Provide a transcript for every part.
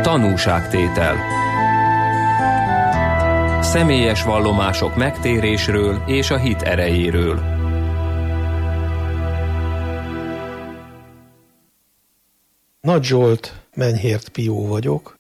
Tanúságtétel. Személyes vallomások megtérésről és a hit erejéről. Nagy Zsolt Menyhért Pió vagyok.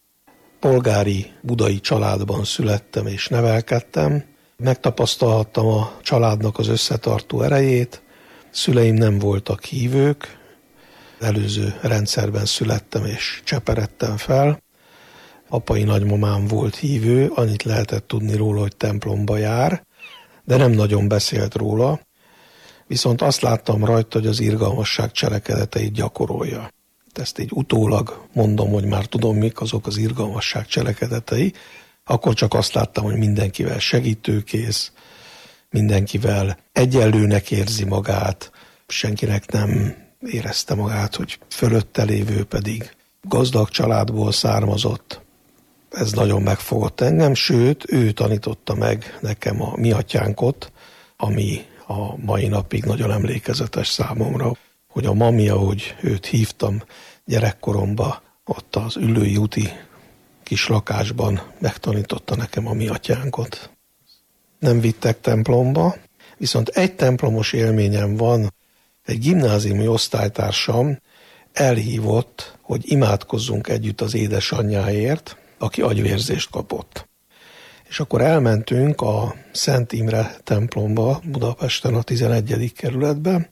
Polgári budai családban születtem és nevelkedtem. Megtapasztalhattam a családnak az összetartó erejét. Szüleim nem voltak hívők. Előző rendszerben születtem és cseperedtem fel. Apai nagymamám volt hívő, annyit lehetett tudni róla, hogy templomba jár, de nem nagyon beszélt róla. Viszont azt láttam rajta, hogy az irgalmasság cselekedeteit gyakorolja. Ezt így utólag mondom, hogy már tudom, mik azok az irgalmasság cselekedetei. Akkor csak azt láttam, hogy mindenkivel segítőkész, mindenkivel egyenlőnek érzi magát, senkinek nem érezte magát, hogy fölötte lévő pedig gazdag családból származott. Ez nagyon megfogott engem, sőt, ő tanította meg nekem a mi atyánkot, ami a mai napig nagyon emlékezetes számomra, hogy a mami, ahogy őt hívtam gyerekkoromba, ott az Üllői úti kis lakásban megtanította nekem a mi atyánkot. Nem vittek templomba, viszont egy templomos élményem van. Egy gimnáziumi osztálytársam elhívott, hogy imádkozzunk együtt az édesanyjáért, aki agyvérzést kapott. És akkor elmentünk a Szent Imre templomba, Budapesten a 11. kerületbe,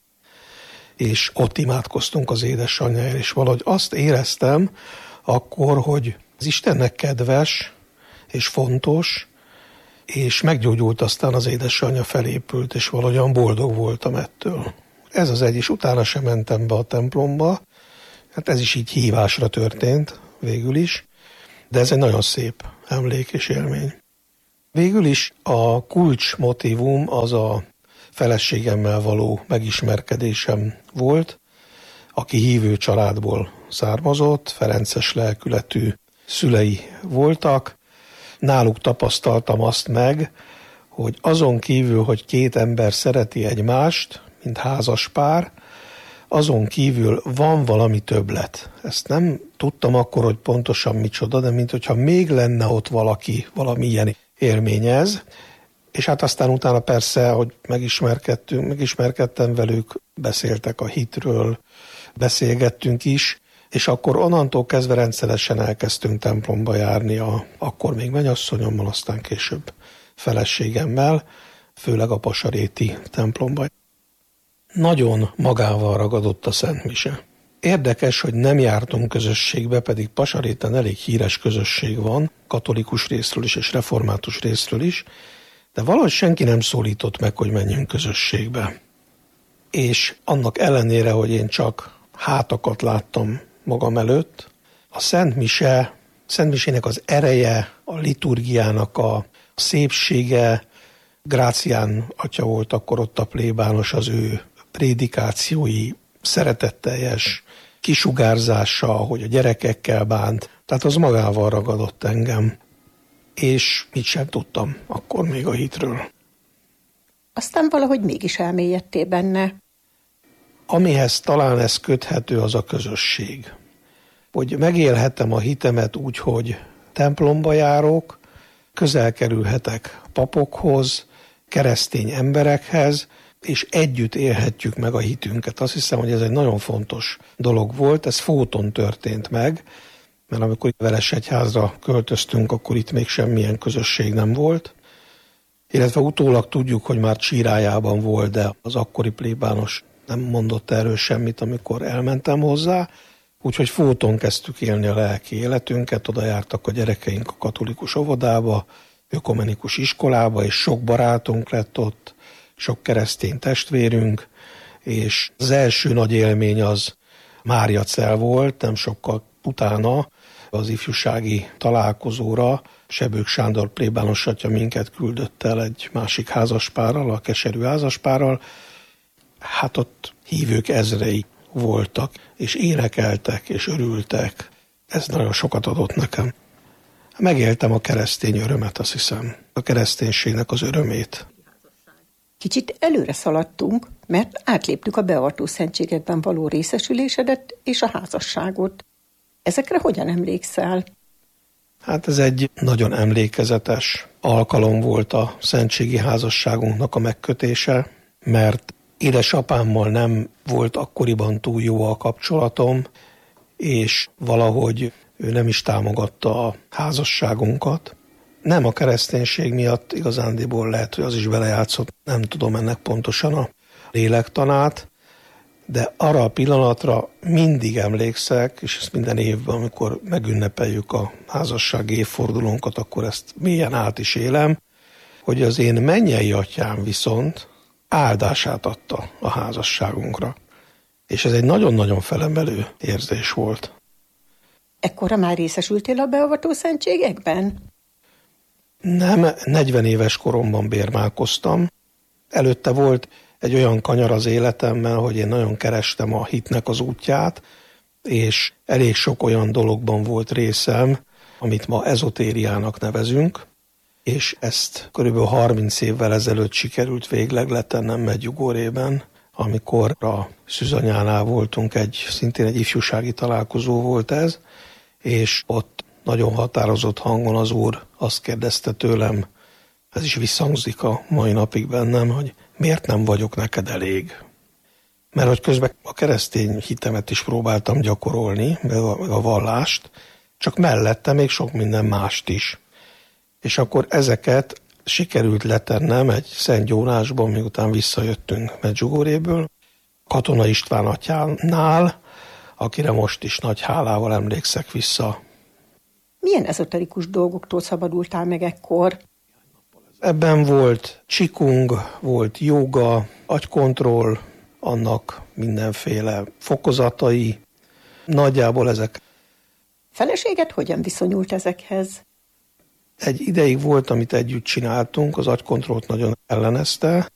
és ott imádkoztunk az édesanyjáért, és valahogy azt éreztem akkor, hogy az Istennek kedves és fontos, és meggyógyult, aztán az édesanyja felépült, és valahogyan boldog voltam ettől. Ez az egy, és utána sem mentem be a templomba, hát ez is így hívásra történt végül is, de ez egy nagyon szép emlék és élmény. Végül is a kulcs motívum az a feleségemmel való megismerkedésem volt, aki hívő családból származott, ferences lelkületű szülei voltak. Náluk tapasztaltam azt meg, hogy azon kívül, hogy két ember szereti egymást, mint házas pár, azon kívül van valami többlet. Ezt nem tudtam akkor, hogy pontosan micsoda, de minthogyha még lenne ott valaki, valami ilyen élményez. És hát aztán utána persze, hogy megismerkedtem velük, beszéltek a hitről, beszélgettünk is, és akkor onnantól kezdve rendszeresen elkezdtünk templomba járni, akkor még mennyasszonyommal, aztán később feleségemmel, főleg a pasaréti templomba. Nagyon magával ragadott a Szent Mise. Érdekes, hogy nem jártunk közösségbe, pedig Pasaréten elég híres közösség van, katolikus részről is és református részről is, de valahogy senki nem szólított meg, hogy menjünk közösségbe. És annak ellenére, hogy én csak hátakat láttam magam előtt, a Szent Misének az ereje, a liturgiának a szépsége, Grácián atya volt akkor ott a plébános, az ő prédikációi, szeretetteljes kisugárzása, hogy a gyerekekkel bánt, tehát az magával ragadott engem, és mit sem tudtam akkor még a hitről. Aztán valahogy mégis elmélyedtél benne. Amihez talán ez köthető, az a közösség. Hogy megélhetem a hitemet úgy, hogy templomba járok, közel kerülhetek papokhoz, keresztény emberekhez, és együtt élhetjük meg a hitünket. Azt hiszem, hogy ez egy nagyon fontos dolog volt, ez Fóton történt meg, mert amikor Veresegyházra költöztünk, akkor itt még semmilyen közösség nem volt. Illetve utólag tudjuk, hogy már Csirájában volt, de az akkori plébános nem mondott erről semmit, amikor elmentem hozzá. Úgyhogy Fóton kezdtük élni a lelki életünket, oda jártak a gyerekeink a katolikus óvodába, ökumenikus iskolába, és sok barátunk lett ott, sok keresztény testvérünk, és az első nagy élmény az Máriacell volt, nem sokkal utána az ifjúsági találkozóra Sebők Sándor plébános atya minket küldött el egy másik házaspárral, a Keserű házaspárral. Hát ott hívők ezrei voltak, és énekeltek, és örültek. Ez nagyon sokat adott nekem. Megéltem a keresztény örömet, azt hiszem, a kereszténységnek az örömét. Kicsit előre szaladtunk, mert átléptük a beavató szentségekben való részesülésedet és a házasságot. Ezekre hogyan emlékszel? Hát ez egy nagyon emlékezetes alkalom volt a szentségi házasságunknak a megkötése, mert édesapámmal nem volt akkoriban túl jó a kapcsolatom, és valahogy ő nem is támogatta a házasságunkat. Nem a kereszténység miatt, igazándiból lehet, hogy az is belejátszott, nem tudom ennek pontosan a lélektanát, de arra a pillanatra mindig emlékszek, és ezt minden évben, amikor megünnepeljük a házassági évfordulónkat, akkor ezt mélyen át is élem, hogy az én mennyei atyám viszont áldását adta a házasságunkra. És ez egy nagyon-nagyon felemelő érzés volt. Ekkora már részesültél a beavató szentségekben? Nem, 40 éves koromban bérmálkoztam. Előtte volt egy olyan kanyar az életemben, hogy én nagyon kerestem a hitnek az útját, és elég sok olyan dologban volt részem, amit ma ezotériának nevezünk, és ezt körülbelül 30 évvel ezelőtt sikerült végleg letennem Medjugorjében, amikor a Szűzanyánál voltunk, szintén egy ifjúsági találkozó volt ez, és ott nagyon határozott hangon az úr azt kérdezte tőlem, ez is visszhangzik a mai napig bennem, hogy miért nem vagyok neked elég? Mert hogy közben a keresztény hitemet is próbáltam gyakorolni, meg a vallást, csak mellette még sok minden mást is. És akkor ezeket sikerült letennem egy Szentgyónásban, miután visszajöttünk Medjugorjéből, Katona István atyánál, akire most is nagy hálával emlékszek vissza. Milyen ezoterikus dolgoktól szabadultál meg ekkor? Ebben volt csikung, volt jóga, agykontroll, annak mindenféle fokozatai. Nagyjából ezek. Feleséged hogyan viszonyult ezekhez? Egy ideig volt, amit együtt csináltunk, az agykontrollt nagyon ellenezte,